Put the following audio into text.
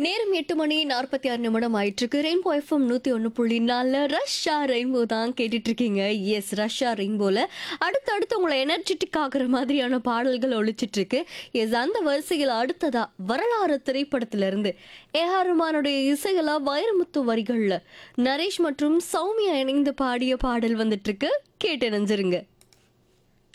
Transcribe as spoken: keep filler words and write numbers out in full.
நேரம் எட்டு மணி நாற்பத்தி ஆறு நிமிடம் ஆயிட்டு இருக்கு. ரெயின்போ எஃப்எம் நூத்தி ஒன்று புள்ளி நாலுல ரஷ்யா ரெயின்போ தான் கேட்டுட்டு இருக்கீங்க. எஸ், ரஷ்யா ரெயின்போல அடுத்தடுத்து உங்களை எனர்ஜெட்டிக் ஆகுற மாதிரியான பாடல்கள் ஒழிச்சிட்டு இருக்கு. எஸ், அந்த வரிசையில் அடுத்ததா வரலாறு திரைப்படத்துல இருந்து ஏ ஆர் ரஹ்மானுடைய இசைகளா வைரமுத்து வரிகள்ல நரேஷ் மற்றும் சௌமியா இணைந்து பாடிய பாடல் வந்துட்டு இருக்கு. கேட்டு நினைஞ்சிருங்க.